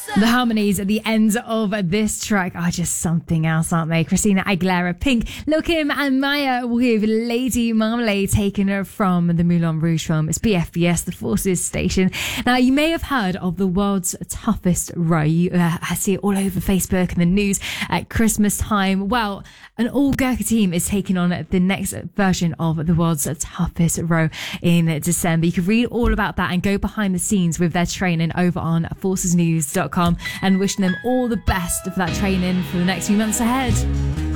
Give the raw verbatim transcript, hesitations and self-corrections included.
The harmonies at the end of this track are just something else, aren't they? Christina Aguilera, Pink, Lil Kim and Maya with Lady Marmalade, taken her from the Moulin Rouge film. It's B F B S, the Forces station. Now, you may have heard of the world's toughest row. You uh, see it all over Facebook and the news at Christmas time. Well, an all-Gurkha team is taking on the next version of the world's toughest row in December. You can read all about that and go behind the scenes with their training over on forces news dot com, and wishing them all the best for that training for the next few months ahead.